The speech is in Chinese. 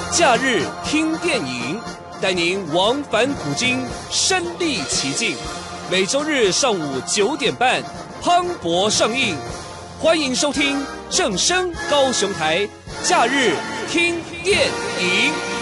假日听电影，带您往返古今，身临其境。每周日上午9点半，磅礴上映。欢迎收听正声高雄台假日听电影。